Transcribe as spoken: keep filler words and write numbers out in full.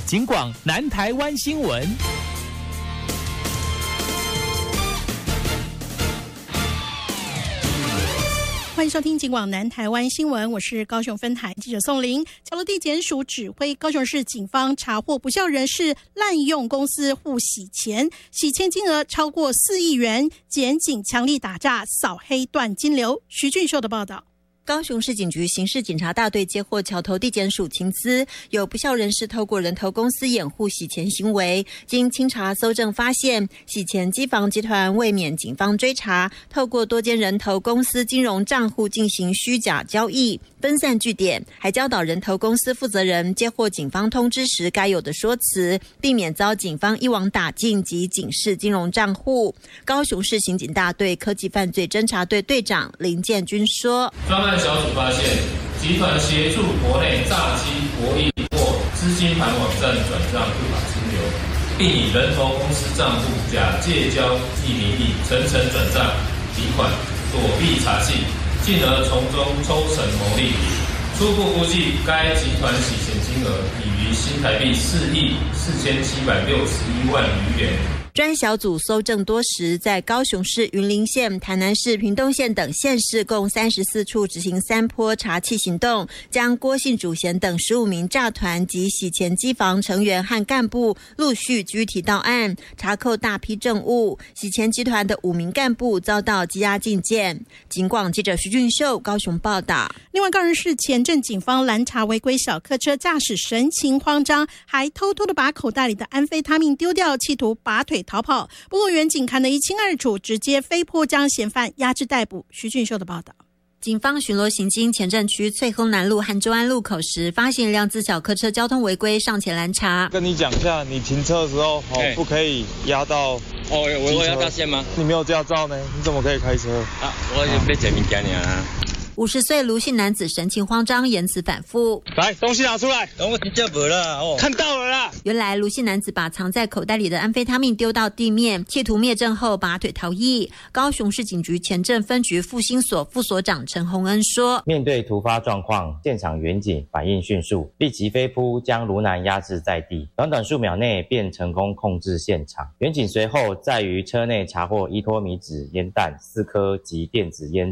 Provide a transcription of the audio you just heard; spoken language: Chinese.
警广南台湾新闻。 欢迎收听警广南台湾新闻，我是高雄分台记者宋玲。桥头地检署指挥高雄市警方查获不肖人士滥用公司户洗钱，洗钱金额超过四亿元，检警强力打诈，扫黑断金流。徐俊秀的报道。 高雄市警局刑事警察大队接获桥头地检署情资，有不肖人士透过人头公司掩护洗钱行为。经清查搜证发现，洗钱机房集团为免警方追查，透过多间人头公司金融账户进行虚假交易，分散据点，还教导人头公司负责人接获警方通知时该有的说辞，避免遭警方一网打尽及警示金融账户。高雄市刑警大队科技犯罪侦查队队长林建军说， 专案小组发现，集团协助国内诈欺博弈或资金盘网站转账不法金流，并以人头公司账户假借交易名义层层转账提款，躲避查缉，进而从中抽成牟利。初步估计，该集团洗钱金额已逾新台币四亿四千七百六十一万余元。 专小组搜证多时，在高雄市云林县、台南市、屏东县等县市共三十四处执行三波查缉行动，将郭姓主嫌等十五名诈团及洗钱机房成员和干部陆续拘提到案，查扣大批证物。洗钱集团的五名干部遭到羁押禁见。警广记者徐俊秀高雄报道。 另外，高雄市前镇警方拦查违规小客车驾驶神情慌张，还偷偷的把口袋里的安非他命丢掉，企图拔腿逃跑。不过远警看得一清二楚，直接飞坡将嫌犯压制逮捕。徐俊秀的报道。 警方巡逻行经前镇区翠峰南路和洲安路口时，发现一辆自小客车交通违规，上前拦查。 跟你讲一下，你停车的时候哦，不可以压到哦， 我我压到线吗？ 你没有驾照呢，你怎么可以开车啊？我已经被检民检你啊。 五十岁卢姓男子神情慌张，言辞反复。 来，东西拿出来。 我直接没了哦， 看到了啦。 原来卢姓男子把藏在口袋里的安非他命丢到地面，企图灭证后拔腿逃逸。高雄市警局前镇分局复兴所副所长陈洪恩说： 面对突发状况，现场员警反应迅速，立即飞扑将卢男压制在地，短短数秒内便成功控制现场。员警随后在于车内查获依托米纸、烟弹四颗及电子烟。